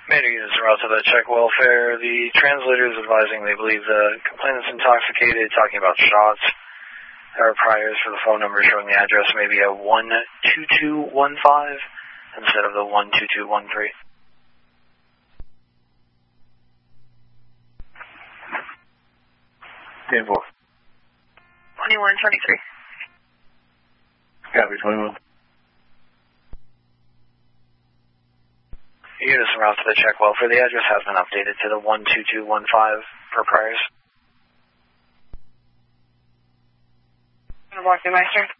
Major units are out to the check welfare. The translator is advising they believe the complainant's intoxicated, talking about shots. There are priors for the phone number showing the address maybe a 12215 instead of the 12213. Ten 4. 2123. Copy 21. Units are out to the check welfare. The address has been updated to the 12215 per priors. Walker Meister.